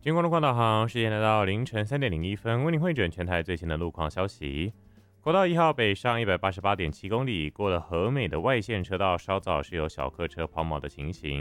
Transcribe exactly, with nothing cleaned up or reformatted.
经过路况导航，时间来到凌晨三点零一分，为您汇整全台最新的路况消息。国道一号北上一百八十八点七公里，过了和美的外线车道，稍早是有小客车抛锚的情形。